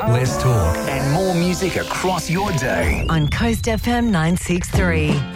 less talk, and more music across your day. On Coast FM 963.